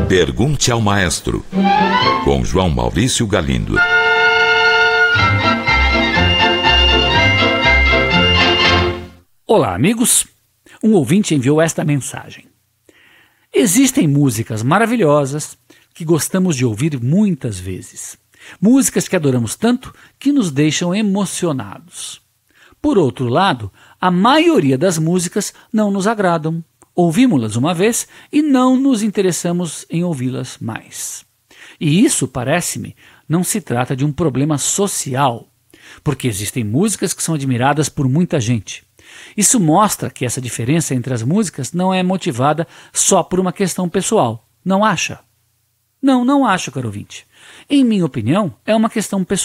Pergunte ao Maestro, com João Maurício Galindo. Olá, amigos. Um ouvinte enviou esta mensagem. Existem músicas maravilhosas que gostamos de ouvir muitas vezes. Músicas que adoramos tanto que nos deixam emocionados. Por outro lado, a maioria das músicas não nos agradam. Ouvimos-las uma vez e não nos interessamos em ouvi-las mais. E isso, parece-me, não se trata de um problema social, porque existem músicas que são admiradas por muita gente. Isso mostra que essa diferença entre as músicas não é motivada só por uma questão pessoal. Não acha? Não acho, caro ouvinte. Em minha opinião, é uma questão pessoal.